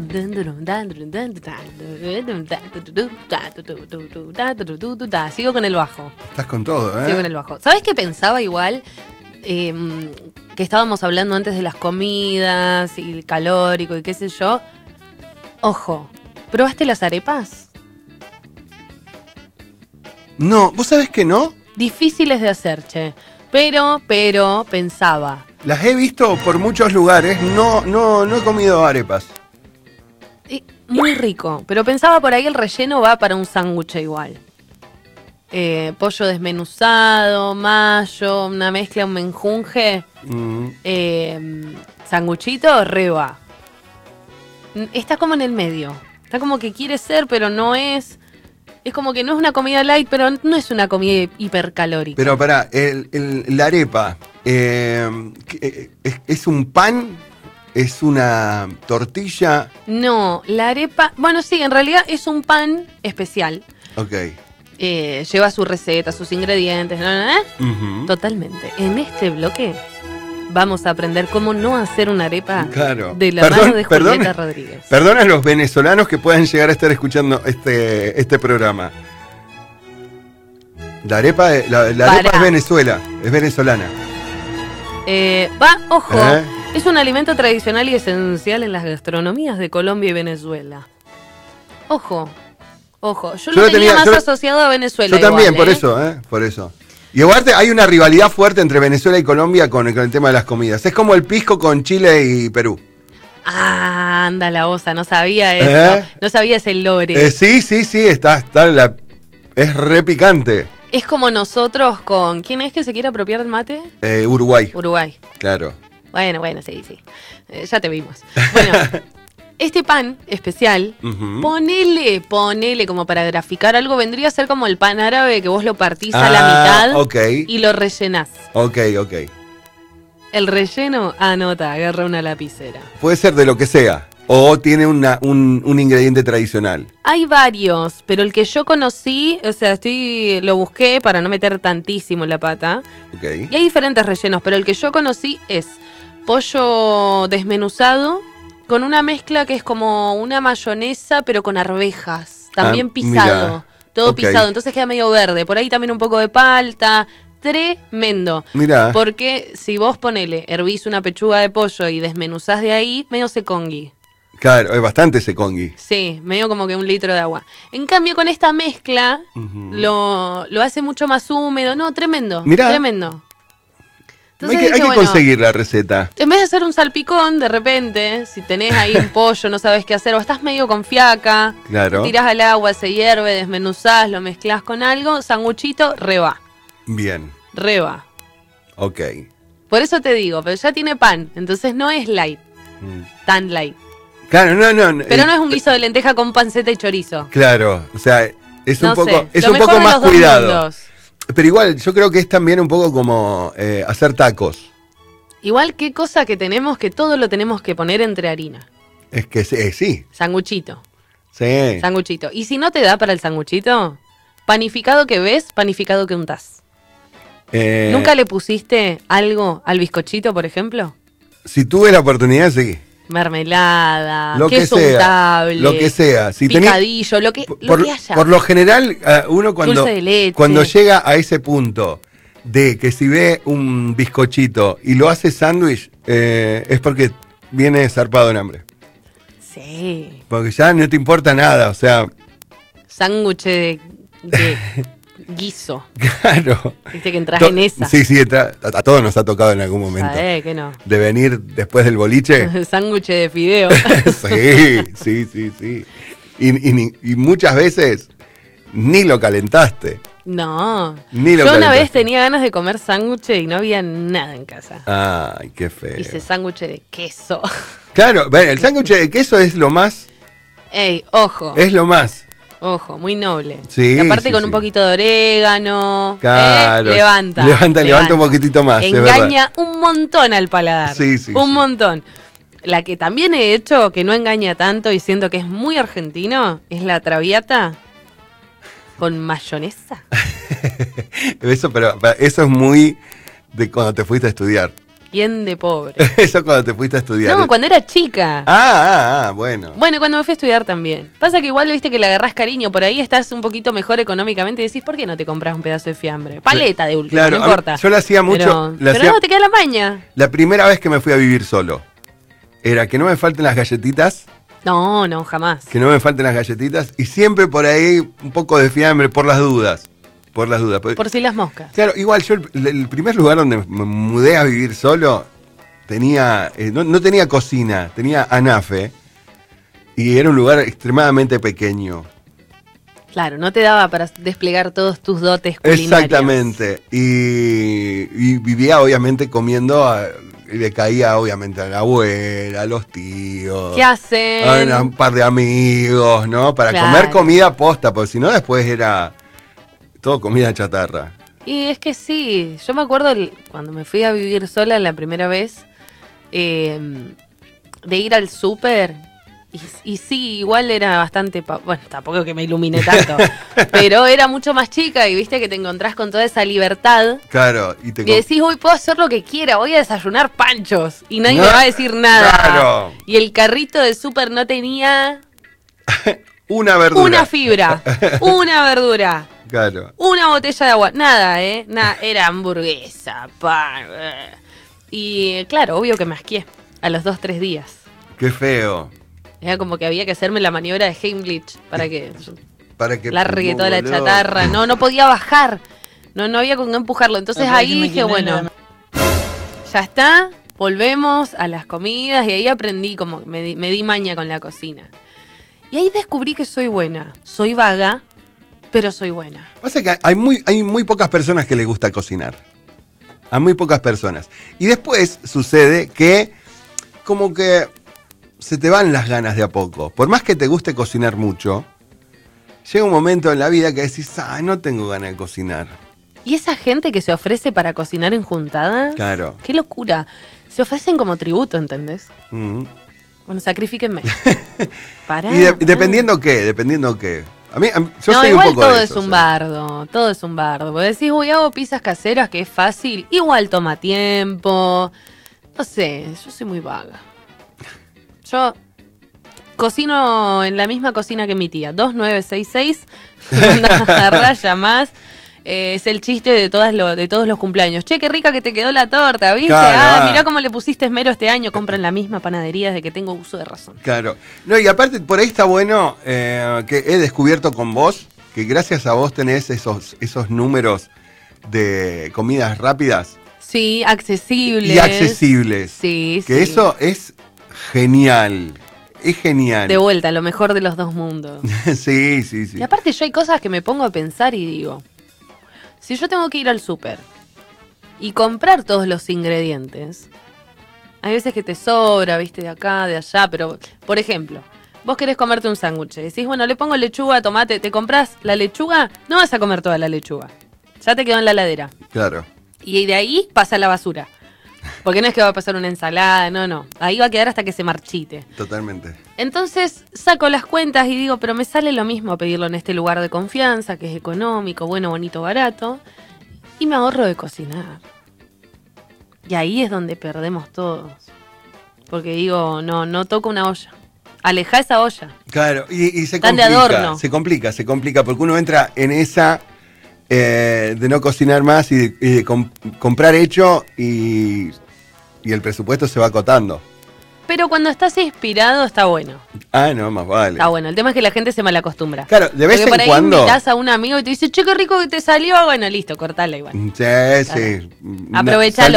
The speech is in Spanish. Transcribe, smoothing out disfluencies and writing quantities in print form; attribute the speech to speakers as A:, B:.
A: Sigo con el bajo.
B: Estás con todo, ¿eh?
A: Sigo con el bajo. ¿Sabes qué pensaba igual? Que estábamos hablando antes de las comidas y el calórico y qué sé yo. Ojo, ¿probaste las arepas?
B: No, ¿vos sabés que no?
A: Difíciles de hacer, che. Pero, pensaba.
B: Las he visto por muchos lugares, no he comido arepas.
A: Muy rico, pero pensaba por ahí el relleno va para un sándwich igual. Pollo desmenuzado, mayo, una mezcla, un menjunje. Sanguchito, reba. Está como en el medio. Está como que quiere ser, pero no es. Es como que no es una comida light, pero no es una comida hipercalórica.
B: Pero pará, la arepa, ¿es un pan? ¿Es una tortilla?
A: No, la arepa... Bueno, sí, en realidad es un pan especial.
B: Ok.
A: Lleva su receta, sus ingredientes, ¿no? Totalmente. En este bloque vamos a aprender cómo no hacer una arepa de la mano de Julieta Rodríguez.
B: Perdona a los venezolanos que puedan llegar a estar escuchando este programa. La arepa es Venezuela, es venezolana.
A: Ojo, es un alimento tradicional y esencial en las gastronomías de Colombia y Venezuela. Ojo. Yo lo tenía más asociado a Venezuela.
B: Yo también, por eso. Y aparte hay una rivalidad fuerte entre Venezuela y Colombia con el tema de las comidas. Es como el pisco con Chile y Perú.
A: Ah, anda la osa, no sabía eso. No sabía ese lore.
B: Sí, es re picante.
A: Es como nosotros con... ¿Quién es que se quiere apropiar del mate?
B: Uruguay. Claro.
A: Bueno, sí. Ya te vimos. Bueno, este pan especial, ponele como para graficar algo, vendría a ser como el pan árabe que vos lo partís a la mitad y lo rellenás.
B: Ok.
A: El relleno, anota, agarra una lapicera.
B: Puede ser de lo que sea. ¿O tiene un ingrediente tradicional?
A: Hay varios, pero el que yo conocí, o sea, lo busqué para no meter tantísimo en la pata.
B: Okay.
A: Y hay diferentes rellenos, pero el que yo conocí es pollo desmenuzado con una mezcla que es como una mayonesa, pero con arvejas. También pisado. Mirá. Todo pisado, entonces queda medio verde. Por ahí también un poco de palta. Tremendo.
B: Mirá.
A: Porque si vos hervís una pechuga de pollo y desmenuzás de ahí, medio secongui.
B: Claro, es bastante secongui.
A: Sí, medio como que 1 litro de agua. En cambio, con esta mezcla, lo hace mucho más húmedo. No, tremendo.
B: Mirá.
A: Tremendo. Entonces,
B: hay que conseguir la receta.
A: En vez de hacer un salpicón, de repente, si tenés ahí un pollo, no sabés qué hacer, o estás medio con fiaca,
B: claro,
A: tirás al agua, se hierve, desmenuzás, lo mezclás con algo, sanguchito, reba.
B: Bien.
A: Reba.
B: Ok.
A: Por eso te digo, pero ya tiene pan, entonces no es light. Tan light.
B: Claro, no.
A: Pero no es un guiso de lenteja con panceta y chorizo.
B: Claro, o sea, es un poco
A: de
B: más cuidado. Pero igual, yo creo que es también un poco como hacer tacos.
A: Igual, qué cosa que tenemos, que todo lo tenemos que poner entre harina.
B: Es que sí.
A: Sanguchito.
B: Sí.
A: Sanguchito. Y si no te da para el sanguchito, panificado que ves, panificado que untás. ¿Nunca le pusiste algo al bizcochito, por ejemplo?
B: Si tuve la oportunidad, sí.
A: Mermelada,
B: queso untable, lo que sea. Si
A: picadillo, lo que haya.
B: Por lo general, uno
A: dulce de leche.
B: Cuando llega a ese punto de que si ve un bizcochito y lo hace sándwich, es porque viene zarpado en hambre.
A: Sí.
B: Porque ya no te importa nada, o sea...
A: Sándwich de guiso.
B: Claro.
A: Viste que entras en esa.
B: Sí, a todos nos ha tocado en algún momento.
A: ¿Sabés que no?
B: De venir después del boliche.
A: Sándwich de fideo.
B: Sí. Y muchas veces ni lo calentaste.
A: No.
B: Yo
A: una vez tenía ganas de comer sándwich y no había nada en casa.
B: Ay, qué feo.
A: Hice sándwich de queso.
B: Claro, el sándwich de queso es lo más...
A: Ey, ojo.
B: Es lo más.
A: Ojo, muy noble.
B: Sí.
A: Y aparte con un poquito de orégano.
B: Claro.
A: Levanta
B: un poquitito más.
A: Engaña un montón al paladar.
B: Sí.
A: Un montón. La que también he hecho, que no engaña tanto y siento que es muy argentino, es la traviata con mayonesa.
B: Pero eso es muy de cuando te fuiste a estudiar.
A: ¿Quién de pobre?
B: Eso cuando te fuiste a estudiar.
A: No, cuando era chica.
B: Bueno.
A: Bueno, cuando me fui a estudiar también. Pasa que igual viste que le agarrás cariño, por ahí estás un poquito mejor económicamente y decís, ¿por qué no te compras un pedazo de fiambre? Paleta de última,
B: claro,
A: no importa.
B: Yo lo hacía mucho.
A: Pero no, te queda la maña.
B: La primera vez que me fui a vivir solo, era que no me falten las galletitas.
A: No, jamás.
B: Que no me falten las galletitas y siempre por ahí un poco de fiambre por las dudas.
A: Por si las moscas.
B: Claro, igual yo el primer lugar donde me mudé a vivir solo tenía no tenía cocina, tenía anafe y era un lugar extremadamente pequeño.
A: Claro, no te daba para desplegar todos tus dotes culinarios.
B: Exactamente. Y vivía obviamente comiendo, le caía obviamente a la abuela, a los tíos.
A: ¿Qué hacen?
B: A un par de amigos, ¿no? Para
A: claro.
B: Comer comida posta, porque si no después era todo comida chatarra.
A: Y es que sí, yo me acuerdo cuando me fui a vivir sola la primera vez, de ir al súper, y sí, igual era bastante, bueno, tampoco que me iluminé tanto, pero era mucho más chica y viste que te encontrás con toda esa libertad.
B: Claro. Y
A: decís, hoy puedo hacer lo que quiera, voy a desayunar panchos y nadie me va a decir nada.
B: Claro.
A: Y el carrito de súper no tenía...
B: una verdura.
A: Una fibra, una verdura.
B: Claro.
A: Una botella de agua, nada, era hamburguesa, pan. Y claro, obvio que me asqué a los 2-3 días.
B: Qué feo.
A: Era como que había que hacerme la maniobra de Heimlich para que largue
B: no,
A: toda la
B: boludo.
A: chatarra. No podía bajar. No había con qué empujarlo. Entonces ahí dije, bueno, ya está, volvemos a las comidas y ahí aprendí, como me di maña con la cocina. Y ahí descubrí que soy buena. Soy vaga, pero soy buena.
B: Pasa que hay muy pocas personas que les gusta cocinar. A muy pocas personas. Y después sucede que como que se te van las ganas de a poco. Por más que te guste cocinar mucho, llega un momento en la vida que decís, no tengo ganas de cocinar.
A: ¿Y esa gente que se ofrece para cocinar en juntadas?
B: Claro.
A: ¡Qué locura! Se ofrecen como tributo, ¿entendés?
B: Mm.
A: Bueno, sacrifíquenme.
B: Y dependiendo qué. A mí, yo
A: no,
B: soy
A: igual
B: un poco
A: todo
B: de
A: es
B: eso,
A: un bardo, todo es un bardo. Vos decís, hago pizzas caseras, que es fácil, igual toma tiempo. No sé, yo soy muy vaga. Yo cocino en la misma cocina que mi tía, 2966, una raya más. Es el chiste de todos los cumpleaños. Che, qué rica que te quedó la torta, ¿viste?
B: Claro,
A: mirá cómo le pusiste esmero este año. Compran la misma panadería desde que tengo uso de razón.
B: Claro. No, y aparte por ahí está bueno que he descubierto con vos que gracias a vos tenés esos números de comidas rápidas.
A: Sí, accesibles.
B: Y accesibles.
A: Sí,
B: que eso es genial. Es genial.
A: De vuelta, lo mejor de los dos mundos.
B: Sí.
A: Y aparte yo hay cosas que me pongo a pensar y digo, si yo tengo que ir al súper y comprar todos los ingredientes, hay veces que te sobra, viste, de acá, de allá, pero, por ejemplo, vos querés comerte un sándwich, decís, bueno, le pongo lechuga, tomate, ¿te comprás la lechuga? No vas a comer toda la lechuga, ya te quedó en la heladera.
B: Claro.
A: Y de ahí pasa a la basura. Porque no es que va a pasar una ensalada, no. Ahí va a quedar hasta que se marchite.
B: Totalmente.
A: Entonces saco las cuentas y digo, pero me sale lo mismo pedirlo en este lugar de confianza, que es económico, bueno, bonito, barato. Y me ahorro de cocinar. Y ahí es donde perdemos todos. Porque digo, no toco una olla. Alejá esa olla.
B: Claro, y se
A: Tan
B: complica.
A: de adorno.
B: Se complica, porque uno entra en esa de no cocinar más y de comprar hecho y el presupuesto se va acotando.
A: Pero cuando estás inspirado está bueno.
B: No, más vale.
A: Está bueno, el tema es que la gente se malacostumbra.
B: Claro, de vez
A: Porque por
B: en
A: ahí
B: cuando.
A: invitás a un amigo y te dice, che, qué rico que te salió. Bueno, listo, cortala igual.
B: Sí.
A: Aprovechalo.